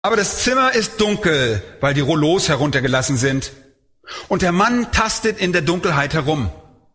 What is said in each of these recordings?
Aber das Zimmer ist dunkel, weil die Rollos heruntergelassen sind. Und der Mann tastet in der Dunkelheit herum.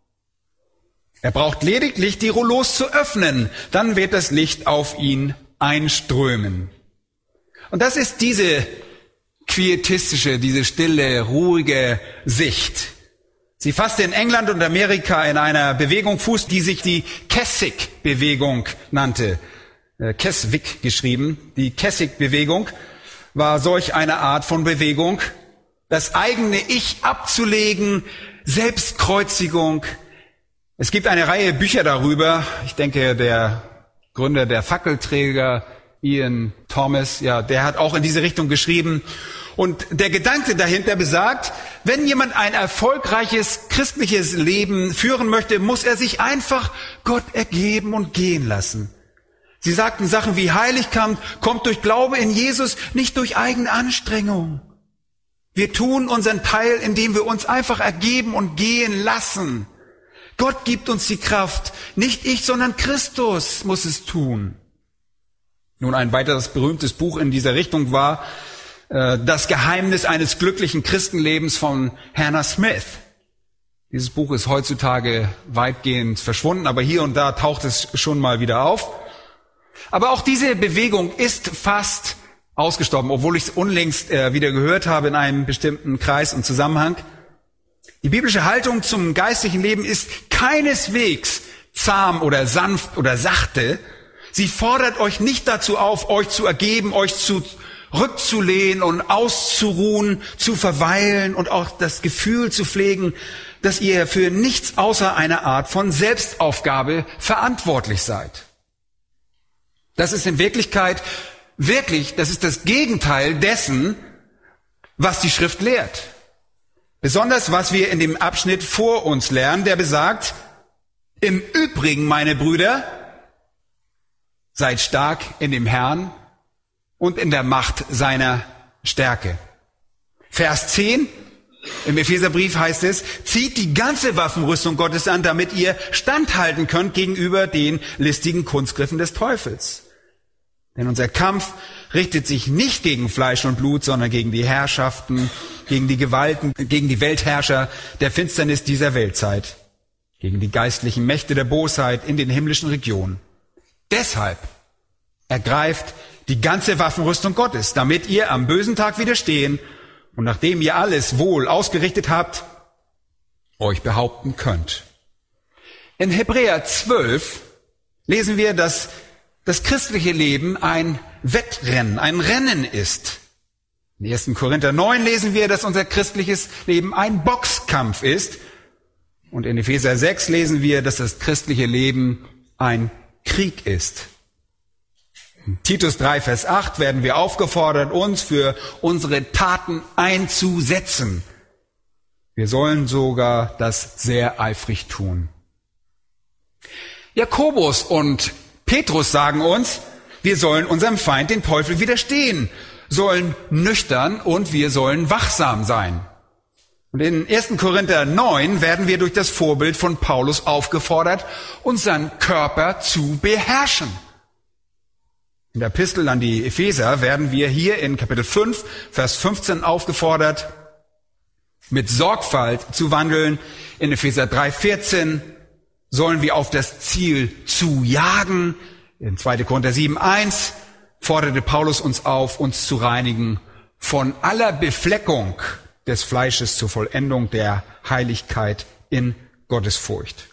Er braucht lediglich die Rollos zu öffnen, dann wird das Licht auf ihn einströmen. Und das ist diese quietistische, diese stille, ruhige Sicht. Sie fasste in England und Amerika in einer Bewegung Fuß, die sich die Keswick-Bewegung nannte. Keswick geschrieben. Die Keswick-Bewegung war solch eine Art von Bewegung, das eigene Ich abzulegen, Selbstkreuzigung. Es gibt eine Reihe Bücher darüber. Ich denke, der Gründer der Fackelträger, Ian Thomas, der hat auch in diese Richtung geschrieben. Und der Gedanke dahinter besagt, wenn jemand ein erfolgreiches christliches Leben führen möchte, muss er sich einfach Gott ergeben und gehen lassen. Sie sagten Sachen wie Heiligkeit kommt durch Glaube in Jesus, nicht durch eigene Anstrengung. Wir tun unseren Teil, indem wir uns einfach ergeben und gehen lassen. Gott gibt uns die Kraft. Nicht ich, sondern Christus muss es tun. Nun, ein weiteres berühmtes Buch in dieser Richtung war Das Geheimnis eines glücklichen Christenlebens von Hannah Smith. Dieses Buch ist heutzutage weitgehend verschwunden, aber hier und da taucht es schon mal wieder auf. Aber auch diese Bewegung ist fast ausgestorben, obwohl ich es unlängst wieder gehört habe in einem bestimmten Kreis und Zusammenhang. Die biblische Haltung zum geistlichen Leben ist keineswegs zahm oder sanft oder sachte. Sie fordert euch nicht dazu auf, euch zu ergeben, euch zurückzulehnen und auszuruhen, zu verweilen und auch das Gefühl zu pflegen, dass ihr für nichts außer einer Art von Selbstaufgabe verantwortlich seid. Das ist in Wirklichkeit das ist das Gegenteil dessen, was die Schrift lehrt. Besonders was wir in dem Abschnitt vor uns lernen, der besagt, im Übrigen, meine Brüder, seid stark in dem Herrn und in der Macht seiner Stärke. Vers 10 im Epheserbrief heißt es, zieht die ganze Waffenrüstung Gottes an, damit ihr standhalten könnt gegenüber den listigen Kunstgriffen des Teufels. Denn unser Kampf richtet sich nicht gegen Fleisch und Blut, sondern gegen die Herrschaften, gegen die Gewalten, gegen die Weltherrscher der Finsternis dieser Weltzeit, gegen die geistlichen Mächte der Bosheit in den himmlischen Regionen. Deshalb ergreift die ganze Waffenrüstung Gottes, damit ihr am bösen Tag widerstehen und nachdem ihr alles wohl ausgerichtet habt, euch behaupten könnt. In Hebräer 12 lesen wir, dass das christliche Leben ein Wettrennen, ein Rennen ist. In 1. Korinther 9 lesen wir, dass unser christliches Leben ein Boxkampf ist. Und in Epheser 6 lesen wir, dass das christliche Leben ein Krieg ist. In Titus 3, Vers 8 werden wir aufgefordert, uns für unsere Taten einzusetzen. Wir sollen sogar das sehr eifrig tun. Jakobus und Petrus sagen uns, wir sollen unserem Feind, den Teufel, widerstehen, sollen nüchtern und wir sollen wachsam sein. Und in 1. Korinther 9 werden wir durch das Vorbild von Paulus aufgefordert, unseren Körper zu beherrschen. In der Epistel an die Epheser werden wir hier in Kapitel 5, Vers 15 aufgefordert, mit Sorgfalt zu wandeln. In Epheser 3, 14 sollen wir auf das Ziel zu jagen. In 2. Korinther 7, 1 forderte Paulus uns auf, uns zu reinigen von aller Befleckung des Fleisches zur Vollendung der Heiligkeit in Gottesfurcht.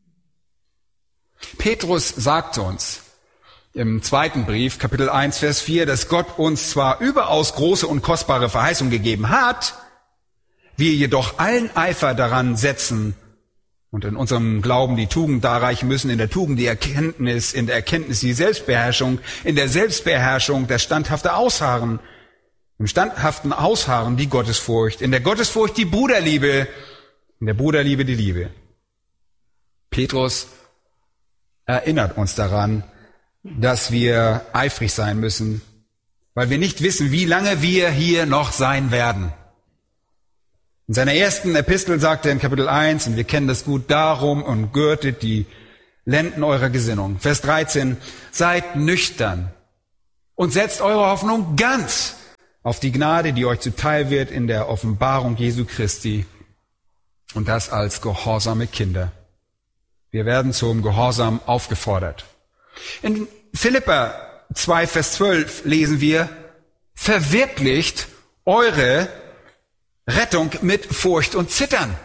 Petrus sagte uns im 2. Brief, Kapitel 1, Vers 4, dass Gott uns zwar überaus große und kostbare Verheißung gegeben hat, wir jedoch allen Eifer daran setzen und in unserem Glauben die Tugend darreichen müssen, in der Tugend die Erkenntnis, in der Erkenntnis die Selbstbeherrschung, in der Selbstbeherrschung das standhafte Ausharren, im standhaften Ausharren die Gottesfurcht, in der Gottesfurcht die Bruderliebe, in der Bruderliebe die Liebe. Petrus erinnert uns daran, dass wir eifrig sein müssen, weil wir nicht wissen, wie lange wir hier noch sein werden. In seiner ersten Epistel sagt er in Kapitel 1, und wir kennen das gut, darum umgürtet die Lenden eurer Gesinnung. Vers 13, seid nüchtern und setzt eure Hoffnung ganz auf die Gnade, die euch zuteil wird in der Offenbarung Jesu Christi, und das als gehorsame Kinder. Wir werden zum Gehorsam aufgefordert. In Philipper 2, Vers 12 lesen wir, verwirklicht eure Rettung mit Furcht und Zittern.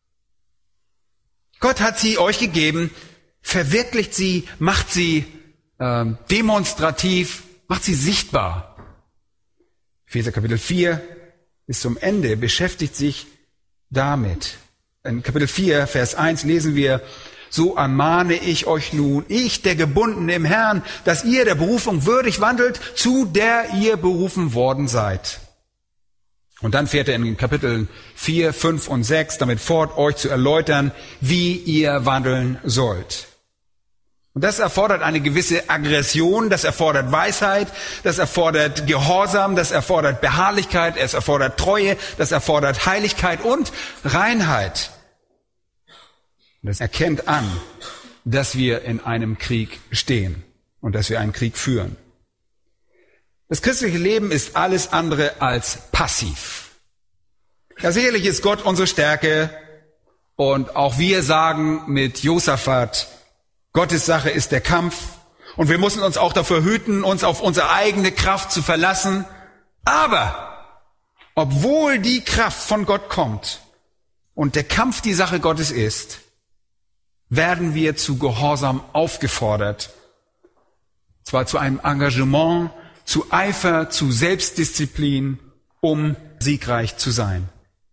Gott hat sie euch gegeben, verwirklicht sie, macht sie demonstrativ, macht sie sichtbar. Epheser Kapitel 4 bis zum Ende beschäftigt sich damit. In Kapitel 4, Vers 1 lesen wir, so ermahne ich euch nun, ich, der Gebundene im Herrn, dass ihr der Berufung würdig wandelt, zu der ihr berufen worden seid. Und dann fährt er in Kapitel 4, 5 und 6 damit fort, euch zu erläutern, wie ihr wandeln sollt. Und das erfordert eine gewisse Aggression, das erfordert Weisheit, das erfordert Gehorsam, das erfordert Beharrlichkeit, es erfordert Treue, das erfordert Heiligkeit und Reinheit. Und das erkennt an, dass wir in einem Krieg stehen und dass wir einen Krieg führen. Das christliche Leben ist alles andere als passiv. Ja, sicherlich ist Gott unsere Stärke und auch wir sagen mit Josaphat, Gottes Sache ist der Kampf und wir müssen uns auch dafür hüten, uns auf unsere eigene Kraft zu verlassen. Aber obwohl die Kraft von Gott kommt und der Kampf die Sache Gottes ist, werden wir zu Gehorsam aufgefordert. Zwar zu einem Engagement, zu Eifer, zu Selbstdisziplin, um siegreich zu sein.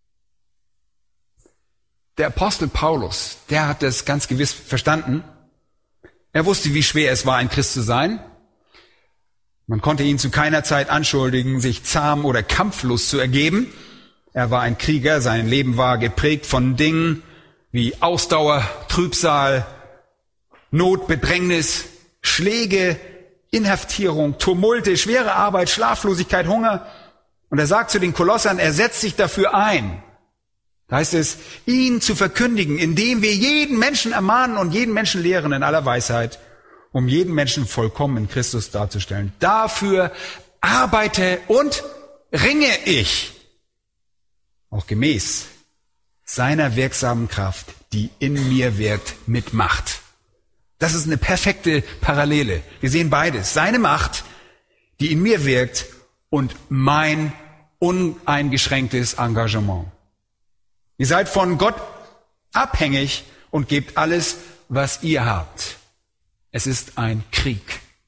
Der Apostel Paulus, der hat das ganz gewiss verstanden. Er wusste, wie schwer es war, ein Christ zu sein. Man konnte ihn zu keiner Zeit anschuldigen, sich zahm oder kampflos zu ergeben. Er war ein Krieger, sein Leben war geprägt von Dingen wie Ausdauer, Trübsal, Not, Bedrängnis, Schläge, Inhaftierung, Tumulte, schwere Arbeit, Schlaflosigkeit, Hunger. Und er sagt zu den Kolossern, er setzt sich dafür ein. Da heißt es, ihn zu verkündigen, indem wir jeden Menschen ermahnen und jeden Menschen lehren in aller Weisheit, um jeden Menschen vollkommen in Christus darzustellen. Dafür arbeite und ringe ich, auch gemäß seiner wirksamen Kraft, die in mir wirkt, mit Macht. Das ist eine perfekte Parallele. Wir sehen beides. Seine Macht, die in mir wirkt, und mein uneingeschränktes Engagement. Ihr seid von Gott abhängig und gebt alles, was ihr habt. Es ist ein Krieg.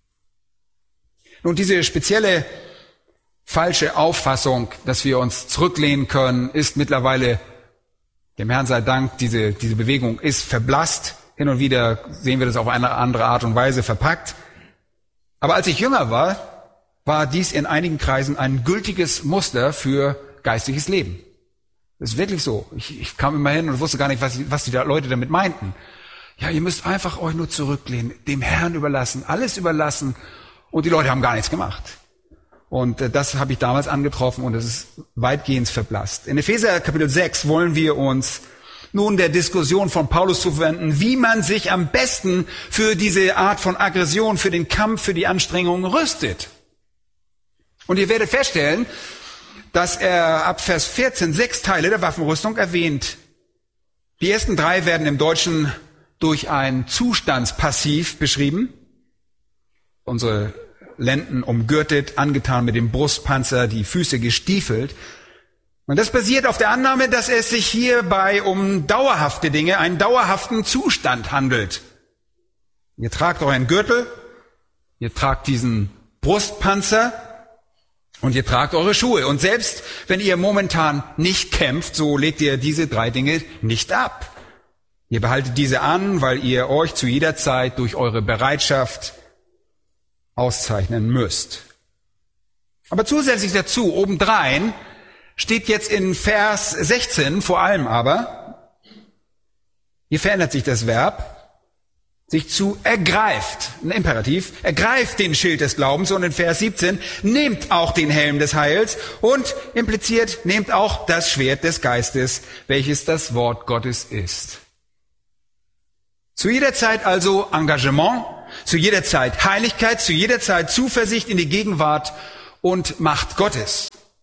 Nun, diese spezielle falsche Auffassung, dass wir uns zurücklehnen können, ist mittlerweile, dem Herrn sei Dank, diese Bewegung ist verblasst. Hin und wieder sehen wir das auf eine andere Art und Weise verpackt. Aber als ich jünger war, war dies in einigen Kreisen ein gültiges Muster für geistliches Leben. Das ist wirklich so. Ich kam immer hin und wusste gar nicht, was die Leute damit meinten. Ja, ihr müsst einfach euch nur zurücklehnen, dem Herrn überlassen, alles überlassen. Und die Leute haben gar nichts gemacht. Und das habe ich damals angetroffen und es ist weitgehend verblasst. In Epheser Kapitel 6 wollen wir uns nun der Diskussion von Paulus zuwenden, wie man sich am besten für diese Art von Aggression, für den Kampf, für die Anstrengungen rüstet. Und ihr werdet feststellen, dass er ab Vers 14 6 Teile der Waffenrüstung erwähnt. Die ersten 3 werden im Deutschen durch ein Zustandspassiv beschrieben. Unsere Lenden umgürtet, angetan mit dem Brustpanzer, die Füße gestiefelt. Und das basiert auf der Annahme, dass es sich hierbei um dauerhafte Dinge, einen dauerhaften Zustand handelt. Ihr tragt euren Gürtel, ihr tragt diesen Brustpanzer, und ihr tragt eure Schuhe. Und selbst wenn ihr momentan nicht kämpft, so legt ihr diese 3 Dinge nicht ab. Ihr behaltet diese an, weil ihr euch zu jeder Zeit durch eure Bereitschaft auszeichnen müsst. Aber zusätzlich dazu, obendrein, steht jetzt in Vers 16 vor allem aber, hier verändert sich das Verb, sich zu ergreift, ein Imperativ, ergreift den Schild des Glaubens, und in Vers 17 nehmt auch den Helm des Heils und impliziert, nehmt auch das Schwert des Geistes, welches das Wort Gottes ist. Zu jeder Zeit also Engagement, zu jeder Zeit Heiligkeit, zu jeder Zeit Zuversicht in die Gegenwart und Macht Gottes.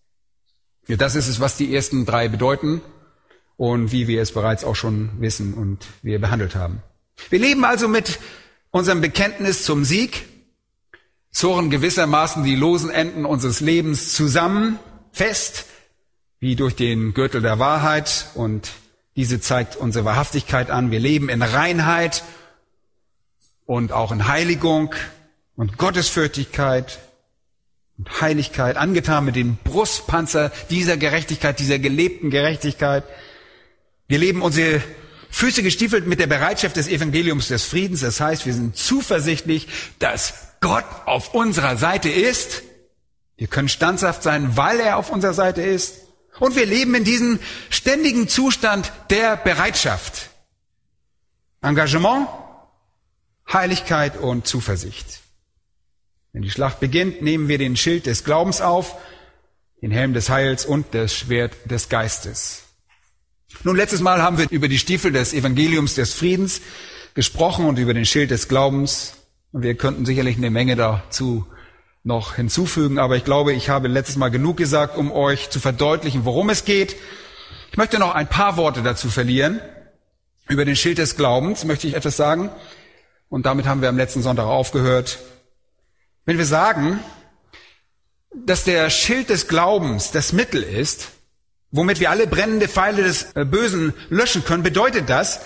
Ja, das ist es, was die ersten 3 bedeuten und wie wir es bereits auch schon wissen und wir behandelt haben. Wir leben also mit unserem Bekenntnis zum Sieg, zurren gewissermaßen die losen Enden unseres Lebens zusammen, fest, wie durch den Gürtel der Wahrheit, und diese zeigt unsere Wahrhaftigkeit an. Wir leben in Reinheit und auch in Heiligung und Gottesfürchtigkeit und Heiligkeit, angetan mit dem Brustpanzer dieser Gerechtigkeit, dieser gelebten Gerechtigkeit. Wir leben unsere Füße gestiefelt mit der Bereitschaft des Evangeliums des Friedens. Das heißt, wir sind zuversichtlich, dass Gott auf unserer Seite ist. Wir können standhaft sein, weil er auf unserer Seite ist. Und wir leben in diesem ständigen Zustand der Bereitschaft. Engagement, Heiligkeit und Zuversicht. Wenn die Schlacht beginnt, nehmen wir den Schild des Glaubens auf, den Helm des Heils und das Schwert des Geistes. Nun, letztes Mal haben wir über die Stiefel des Evangeliums des Friedens gesprochen und über den Schild des Glaubens. Und wir könnten sicherlich eine Menge dazu noch hinzufügen, aber ich glaube, ich habe letztes Mal genug gesagt, um euch zu verdeutlichen, worum es geht. Ich möchte noch ein paar Worte dazu verlieren. Über den Schild des Glaubens möchte ich etwas sagen. Und damit haben wir am letzten Sonntag aufgehört. Wenn wir sagen, dass der Schild des Glaubens das Mittel ist, womit wir alle brennende Pfeile des Bösen löschen können, bedeutet das,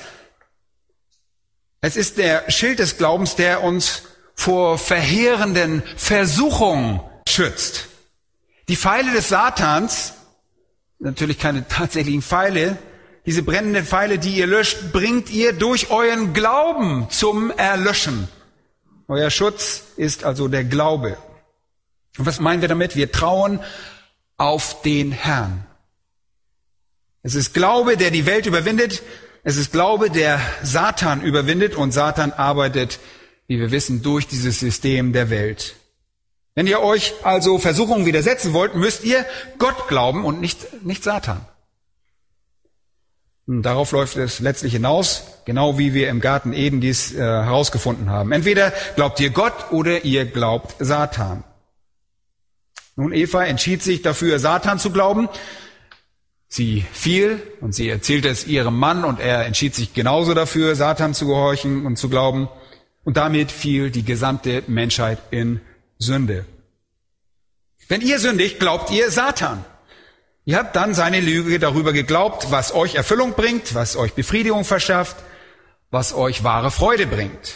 es ist der Schild des Glaubens, der uns vor verheerenden Versuchungen schützt. Die Pfeile des Satans, natürlich keine tatsächlichen Pfeile, diese brennenden Pfeile, die ihr löscht, bringt ihr durch euren Glauben zum Erlöschen. Euer Schutz ist also der Glaube. Und was meinen wir damit? Wir trauen auf den Herrn. Es ist Glaube, der die Welt überwindet. Es ist Glaube, der Satan überwindet. Und Satan arbeitet, wie wir wissen, durch dieses System der Welt. Wenn ihr euch also Versuchungen widersetzen wollt, müsst ihr Gott glauben und nicht Satan. Und darauf läuft es letztlich hinaus, genau wie wir im Garten Eden dies herausgefunden haben. Entweder glaubt ihr Gott oder ihr glaubt Satan. Nun, Eva entschied sich dafür, Satan zu glauben. Sie fiel und sie erzählte es ihrem Mann und er entschied sich genauso dafür, Satan zu gehorchen und zu glauben. Und damit fiel die gesamte Menschheit in Sünde. Wenn ihr sündigt, glaubt ihr Satan. Ihr habt dann seine Lüge darüber geglaubt, was euch Erfüllung bringt, was euch Befriedigung verschafft, was euch wahre Freude bringt.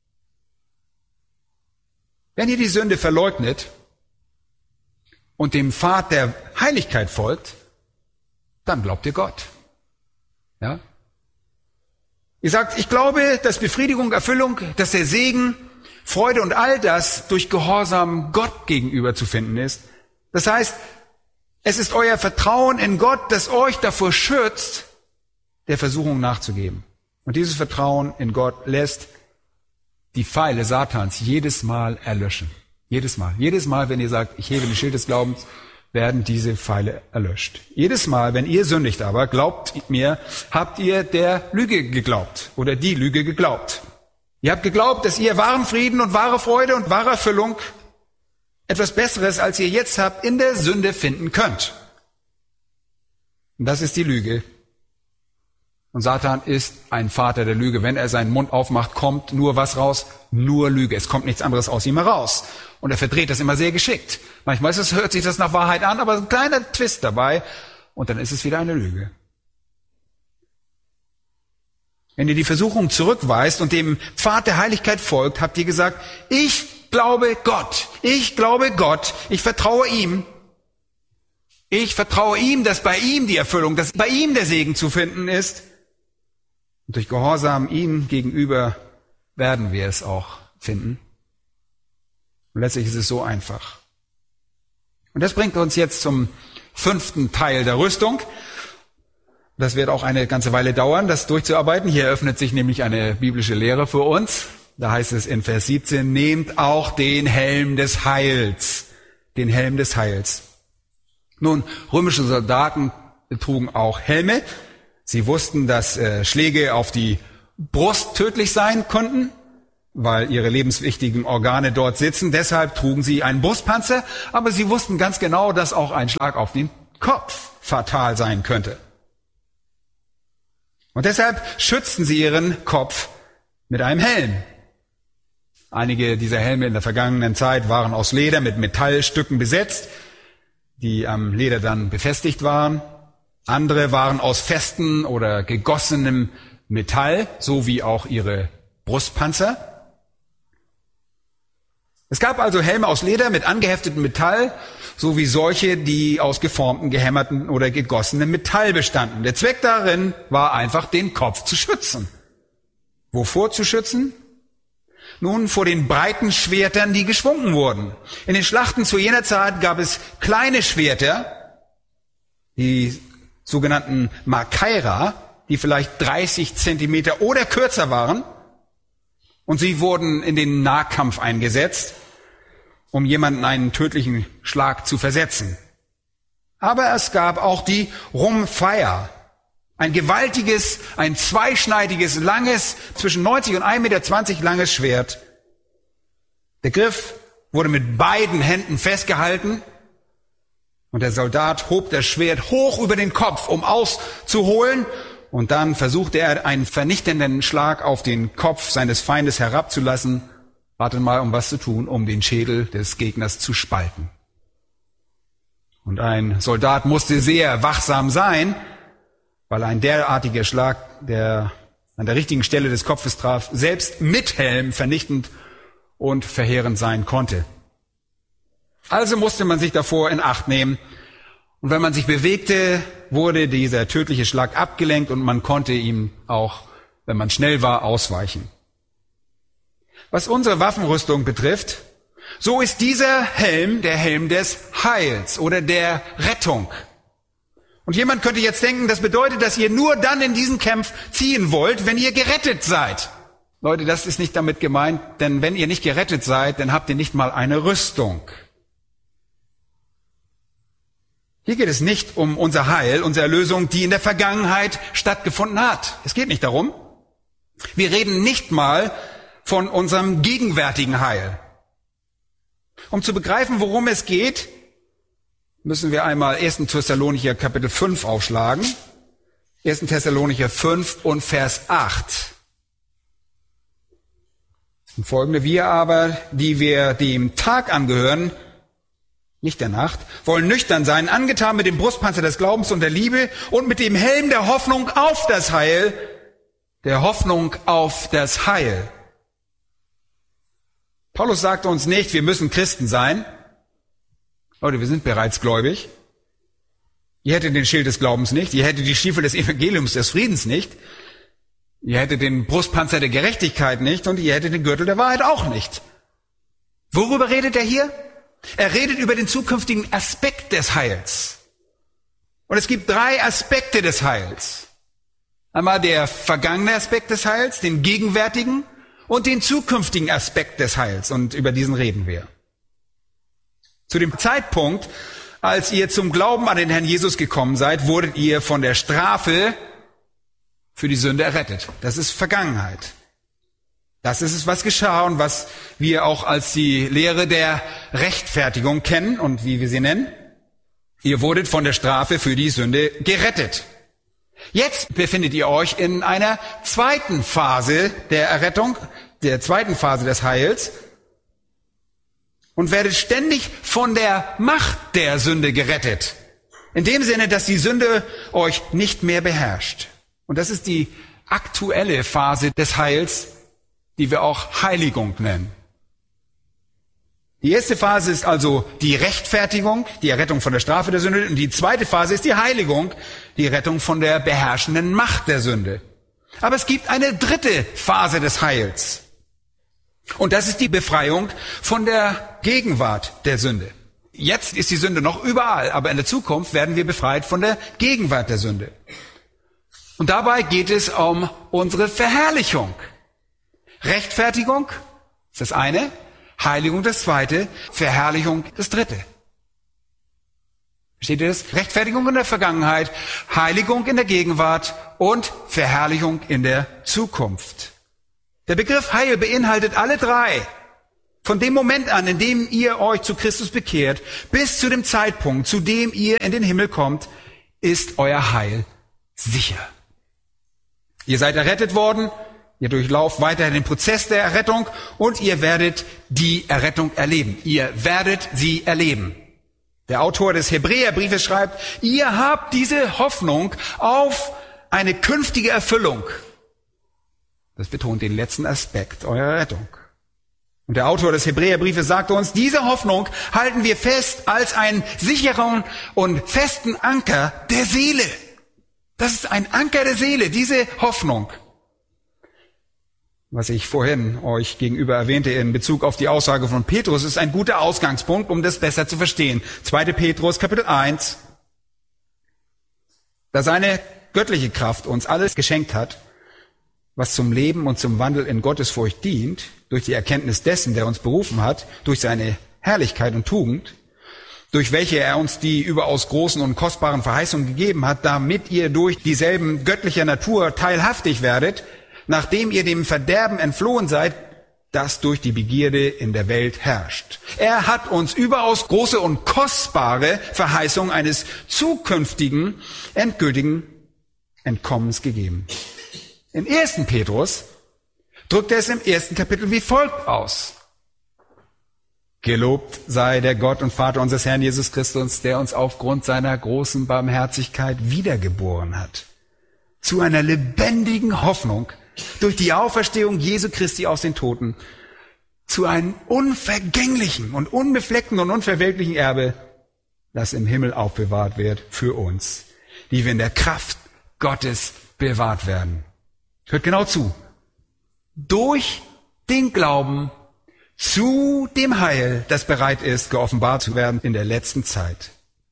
Wenn ihr die Sünde verleugnet und dem Pfad der Heiligkeit folgt, dann glaubt ihr Gott. Ja? Ihr sagt, ich glaube, dass Befriedigung, Erfüllung, dass der Segen, Freude und all das durch Gehorsam Gott gegenüber zu finden ist. Das heißt, es ist euer Vertrauen in Gott, das euch davor schützt, der Versuchung nachzugeben. Und dieses Vertrauen in Gott lässt die Pfeile Satans jedes Mal erlöschen. Jedes Mal. Jedes Mal, wenn ihr sagt, ich hebe den Schild des Glaubens, werden diese Pfeile erlöscht. Jedes Mal, wenn ihr sündigt aber, glaubt mir, habt ihr der Lüge geglaubt oder die Lüge geglaubt. Ihr habt geglaubt, dass ihr wahren Frieden und wahre Freude und wahre Erfüllung, etwas Besseres, als ihr jetzt habt, in der Sünde finden könnt. Und das ist die Lüge. Und Satan ist ein Vater der Lüge. Wenn er seinen Mund aufmacht, kommt nur was raus? Nur Lüge. Es kommt nichts anderes aus ihm heraus. Und er verdreht das immer sehr geschickt. Manchmal hört sich das nach Wahrheit an, aber ein kleiner Twist dabei. Und dann ist es wieder eine Lüge. Wenn ihr die Versuchung zurückweist und dem Pfad der Heiligkeit folgt, habt ihr gesagt, ich glaube Gott. Ich glaube Gott. Ich vertraue ihm. Ich vertraue ihm, dass bei ihm die Erfüllung, dass bei ihm der Segen zu finden ist. Und durch Gehorsam ihm gegenüber werden wir es auch finden. Und letztlich ist es so einfach. Und das bringt uns jetzt zum 5. Teil der Rüstung. Das wird auch eine ganze Weile dauern, das durchzuarbeiten. Hier öffnet sich nämlich eine biblische Lehre für uns. Da heißt es in Vers 17, nehmt auch den Helm des Heils. Den Helm des Heils. Nun, römische Soldaten trugen auch Helme. Sie wussten, dass Schläge auf die Brust tödlich sein konnten, weil ihre lebenswichtigen Organe dort sitzen. Deshalb trugen sie einen Brustpanzer, aber sie wussten ganz genau, dass auch ein Schlag auf den Kopf fatal sein könnte. Und deshalb schützten sie ihren Kopf mit einem Helm. Einige dieser Helme in der vergangenen Zeit waren aus Leder mit Metallstücken besetzt, die am Leder dann befestigt waren. Andere waren aus festem oder gegossenem Metall, so wie auch ihre Brustpanzer. Es gab also Helme aus Leder mit angeheftetem Metall, sowie solche, die aus geformten, gehämmerten oder gegossenem Metall bestanden. Der Zweck darin war einfach, den Kopf zu schützen. Wovor zu schützen? Nun, vor den breiten Schwertern, die geschwungen wurden. In den Schlachten zu jener Zeit gab es kleine Schwerter, die sogenannten Makaira, die vielleicht 30 Zentimeter oder kürzer waren. Und sie wurden in den Nahkampf eingesetzt, um jemanden einen tödlichen Schlag zu versetzen. Aber es gab auch die Rumfire. Ein gewaltiges, ein zweischneidiges, langes, zwischen 90 und 1,20 Meter langes Schwert. Der Griff wurde mit beiden Händen festgehalten und der Soldat hob das Schwert hoch über den Kopf, um auszuholen, und dann versuchte er, einen vernichtenden Schlag auf den Kopf seines Feindes herabzulassen. Warte mal, um was zu tun, um den Schädel des Gegners zu spalten. Und ein Soldat musste sehr wachsam sein, weil ein derartiger Schlag, der an der richtigen Stelle des Kopfes traf, selbst mit Helm vernichtend und verheerend sein konnte. Also musste man sich davor in Acht nehmen. Und wenn man sich bewegte, wurde dieser tödliche Schlag abgelenkt und man konnte ihm auch, wenn man schnell war, ausweichen. Was unsere Waffenrüstung betrifft, so ist dieser Helm der Helm des Heils oder der Rettung. Und jemand könnte jetzt denken, das bedeutet, dass ihr nur dann in diesen Kampf ziehen wollt, wenn ihr gerettet seid. Leute, das ist nicht damit gemeint, denn wenn ihr nicht gerettet seid, dann habt ihr nicht mal eine Rüstung. Hier geht es nicht um unser Heil, unsere Erlösung, die in der Vergangenheit stattgefunden hat. Es geht nicht darum. Wir reden nicht mal von unserem gegenwärtigen Heil. Um zu begreifen, worum es geht, müssen wir einmal 1. Thessalonicher Kapitel 5 aufschlagen. 1. Thessalonicher 5 und Vers 8. Und folgende: Wir aber, die wir dem Tag angehören, nicht der Nacht, wollen nüchtern sein, angetan mit dem Brustpanzer des Glaubens und der Liebe und mit dem Helm der Hoffnung auf das Heil, der Hoffnung auf das Heil. Paulus sagte uns nicht, wir müssen Christen sein. Leute, wir sind bereits gläubig. Ihr hättet den Schild des Glaubens nicht, ihr hättet die Stiefel des Evangeliums des Friedens nicht, ihr hättet den Brustpanzer der Gerechtigkeit nicht und ihr hättet den Gürtel der Wahrheit auch nicht. Worüber redet er hier? Er redet über den zukünftigen Aspekt des Heils. Und es gibt 3 Aspekte des Heils. Einmal der vergangene Aspekt des Heils, den gegenwärtigen und den zukünftigen Aspekt des Heils. Und über diesen reden wir. Zu dem Zeitpunkt, als ihr zum Glauben an den Herrn Jesus gekommen seid, wurdet ihr von der Strafe für die Sünde errettet. Das ist Vergangenheit. Das ist es, was geschah und was wir auch als die Lehre der Rechtfertigung kennen und wie wir sie nennen. Ihr wurdet von der Strafe für die Sünde gerettet. Jetzt befindet ihr euch in einer zweiten Phase der Errettung, der zweiten Phase des Heils und werdet ständig von der Macht der Sünde gerettet. In dem Sinne, dass die Sünde euch nicht mehr beherrscht. Und das ist die aktuelle Phase des Heils, die wir auch Heiligung nennen. Die erste Phase ist also die Rechtfertigung, die Errettung von der Strafe der Sünde. Und die zweite Phase ist die Heiligung, die Rettung von der beherrschenden Macht der Sünde. Aber es gibt eine dritte Phase des Heils. Und das ist die Befreiung von der Gegenwart der Sünde. Jetzt ist die Sünde noch überall, aber in der Zukunft werden wir befreit von der Gegenwart der Sünde. Und dabei geht es um unsere Verherrlichung. Rechtfertigung ist das eine, Heiligung das zweite, Verherrlichung das dritte. Versteht ihr das? Rechtfertigung in der Vergangenheit, Heiligung in der Gegenwart und Verherrlichung in der Zukunft. Der Begriff Heil beinhaltet alle 3. Von dem Moment an, in dem ihr euch zu Christus bekehrt, bis zu dem Zeitpunkt, zu dem ihr in den Himmel kommt, ist euer Heil sicher. Ihr seid errettet worden, ihr durchlauft weiterhin den Prozess der Errettung und ihr werdet die Errettung erleben. Ihr werdet sie erleben. Der Autor des Hebräerbriefes schreibt, ihr habt diese Hoffnung auf eine künftige Erfüllung. Das betont den letzten Aspekt eurer Rettung. Und der Autor des Hebräerbriefes sagt uns, diese Hoffnung halten wir fest als einen sicheren und festen Anker der Seele. Das ist ein Anker der Seele, diese Hoffnung. Was ich vorhin euch gegenüber erwähnte in Bezug auf die Aussage von Petrus, ist ein guter Ausgangspunkt, um das besser zu verstehen. 2. Petrus, Kapitel 1. Da seine göttliche Kraft uns alles geschenkt hat, was zum Leben und zum Wandel in Gottesfurcht dient, durch die Erkenntnis dessen, der uns berufen hat, durch seine Herrlichkeit und Tugend, durch welche er uns die überaus großen und kostbaren Verheißungen gegeben hat, damit ihr durch dieselben göttlicher Natur teilhaftig werdet, nachdem ihr dem Verderben entflohen seid, das durch die Begierde in der Welt herrscht. Er hat uns überaus große und kostbare Verheißungen eines zukünftigen, endgültigen Entkommens gegeben. Im 1. Petrus drückt er es im 1. Kapitel wie folgt aus. Gelobt sei der Gott und Vater unseres Herrn Jesus Christus, der uns aufgrund seiner großen Barmherzigkeit wiedergeboren hat. Zu einer lebendigen Hoffnung durch die Auferstehung Jesu Christi aus den Toten. Zu einem unvergänglichen und unbefleckten und unverwelklichen Erbe, das im Himmel aufbewahrt wird für uns, die wir in der Kraft Gottes bewahrt werden. Hört genau zu. Durch den Glauben zu dem Heil, das bereit ist, geoffenbart zu werden in der letzten Zeit.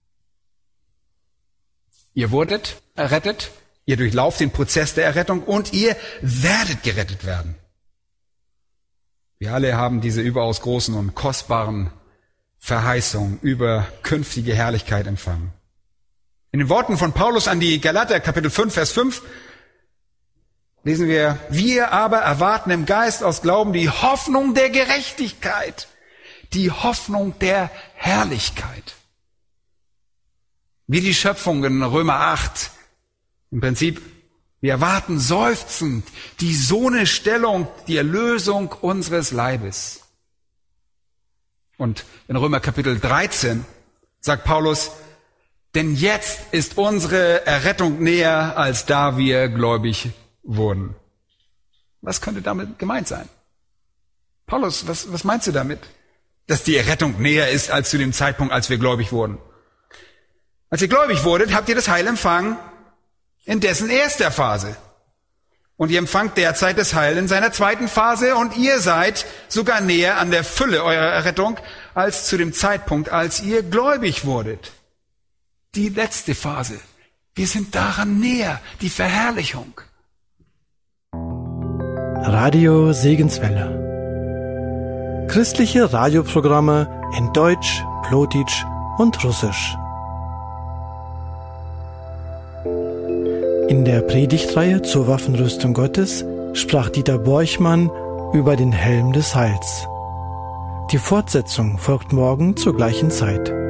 Ihr wurdet errettet, ihr durchlauft den Prozess der Errettung und ihr werdet gerettet werden. Wir alle haben diese überaus großen und kostbaren Verheißungen über künftige Herrlichkeit empfangen. In den Worten von Paulus an die Galater, Kapitel 5, Vers 5, lesen wir, wir aber erwarten im Geist aus Glauben die Hoffnung der Gerechtigkeit, die Hoffnung der Herrlichkeit. Wie die Schöpfung in Römer 8. Im Prinzip, wir erwarten seufzend die Sohnestellung, die Erlösung unseres Leibes. Und in Römer Kapitel 13 sagt Paulus, denn jetzt ist unsere Errettung näher, als da wir gläubig wurden. Was könnte damit gemeint sein? Paulus, was meinst du damit? Dass die Errettung näher ist als zu dem Zeitpunkt, als wir gläubig wurden. Als ihr gläubig wurdet, habt ihr das Heil empfangen in dessen erster Phase. Und ihr empfangt derzeit das Heil in seiner zweiten Phase und ihr seid sogar näher an der Fülle eurer Errettung als zu dem Zeitpunkt, als ihr gläubig wurdet. Die letzte Phase. Wir sind daran näher, die Verherrlichung. Radio Segenswelle. Christliche Radioprogramme in Deutsch, Plotitsch und Russisch. In der Predigtreihe zur Waffenrüstung Gottes sprach Dieter Borchmann über den Helm des Heils. Die Fortsetzung folgt morgen zur gleichen Zeit.